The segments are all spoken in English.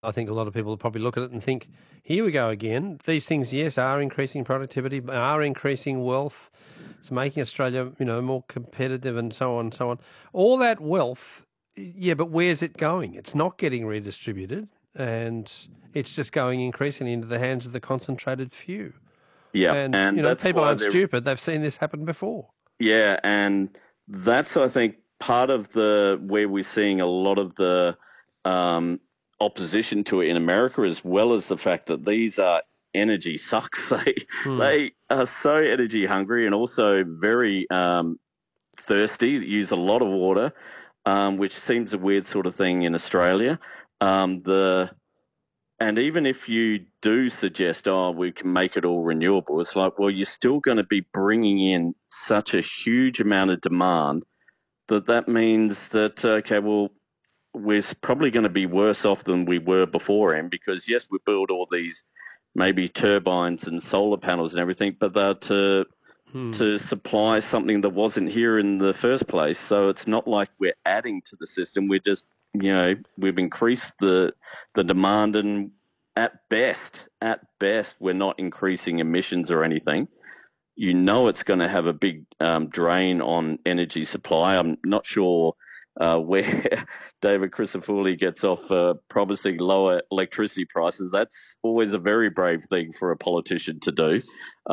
I think a lot of people will probably look at it and think, here we go again. These things, yes, are increasing productivity, are increasing wealth. It's making Australia, more competitive and so on and so on. All that wealth, yeah, but where's it going? It's not getting redistributed, and it's just going increasingly into the hands of the concentrated few. Yeah, And, and that's people why aren't they're stupid. They've seen this happen before. yeah, and that's I think part of the where we're seeing a lot of the um, opposition to it in America, as well as the fact that these are energy sucks. Hmm. They are so energy hungry and also very thirsty. Use a lot of water, which seems a weird sort of thing in Australia. The And even if you do suggest, oh, we can make it all renewable, it's like, well, you're still going to be bringing in such a huge amount of demand that means that, okay, well, we're probably going to be worse off than we were beforehand because, yes, we build all these maybe turbines and solar panels and everything, but they're Hmm. to supply something that wasn't here in the first place. So it's not like we're adding to the system. We're just, we've increased the demand, and at best, we're not increasing emissions or anything. It's going to have a big drain on energy supply. I'm not sure where David Crisafulli gets off promising lower electricity prices. That's always a very brave thing for a politician to do.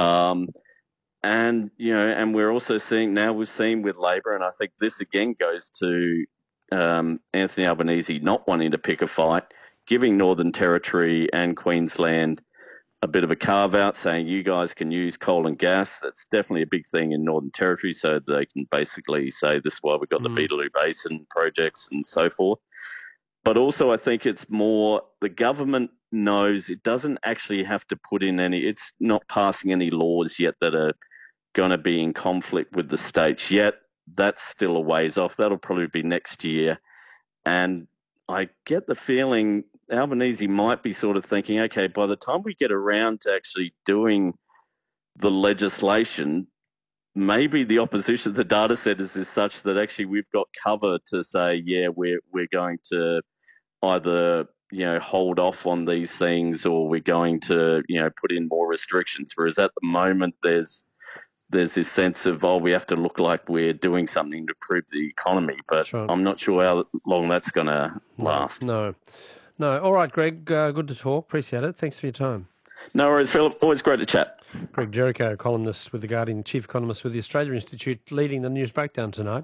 And we're also seeing now, we've seen with Labor, and I think this again goes to Anthony Albanese not wanting to pick a fight, giving Northern Territory and Queensland a bit of a carve out, saying you guys can use coal and gas. That's definitely a big thing in Northern Territory, so they can basically say this is why we've got the Hmm. Beetaloo Basin projects and so forth. But also, I think it's more the government knows it doesn't actually have to put in it's not passing any laws yet that are going to be in conflict with the states yet. That's still a ways off. That'll probably be next year. And I get the feeling Albanese might be sort of thinking, okay, by the time we get around to actually doing the legislation, maybe the opposition to the data centers is such that actually we've got cover to say, yeah, we're going to either hold off on these things, or we're going to put in more restrictions. Whereas at the moment there's this sense of, oh, we have to look like we're doing something to improve the economy, but That's right. I'm not sure how long that's going to No, last. no, no. All right, Greg, good to talk. Appreciate it. Thanks for your time. No worries, Philip. Always great to chat. Greg Jericho, columnist with The Guardian, chief economist with the Australia Institute, leading the news breakdown tonight.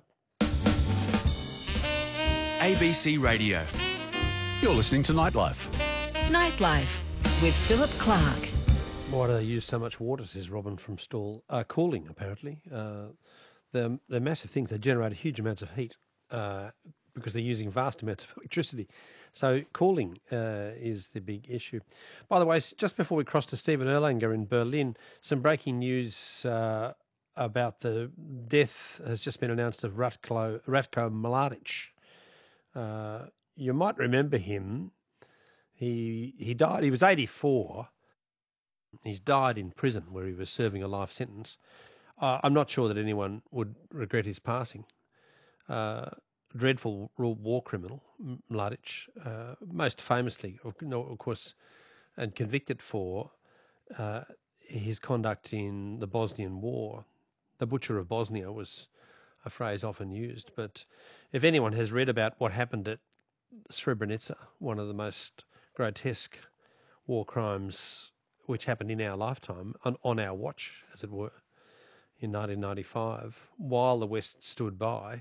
ABC Radio. You're listening to Nightlife. Nightlife with Philip Clark. Why do they use so much water, says Robin from Stall? Cooling, apparently. They're massive things. They generate huge amounts of heat because they're using vast amounts of electricity. So cooling is the big issue. By the way, just before we cross to Stephen Erlanger in Berlin, some breaking news about the death has just been announced of Ratko Mladic. You might remember him. He died. He was 84. He's died in prison where he was serving a life sentence. I'm not sure that anyone would regret his passing. Dreadful war criminal, Mladic, most famously, of course, and convicted for his conduct in the Bosnian War. The Butcher of Bosnia was a phrase often used, but if anyone has read about what happened at Srebrenica, one of the most grotesque war crimes which happened in our lifetime, on our watch, as it were, in 1995, while the West stood by,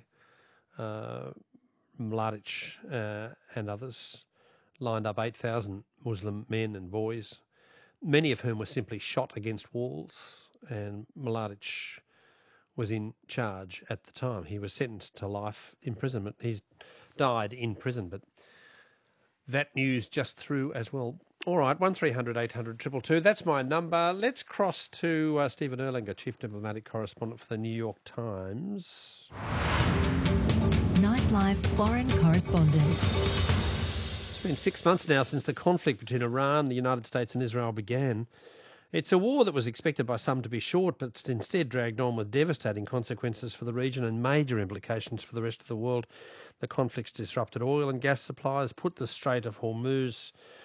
Mladic and others lined up 8,000 Muslim men and boys, many of whom were simply shot against walls, and Mladic was in charge at the time. He was sentenced to life imprisonment. He's died in prison, but that news just through as well. All right, 1300 800 222. That's my number. Let's cross to Stephen Erlanger, Chief Diplomatic Correspondent for the New York Times. Nightlife Foreign Correspondent. It's been 6 months now since the conflict between Iran, the United States and Israel began. It's a war that was expected by some to be short, but it's instead dragged on with devastating consequences for the region and major implications for the rest of the world. The conflicts disrupted oil and gas supplies, put the Strait of Hormuz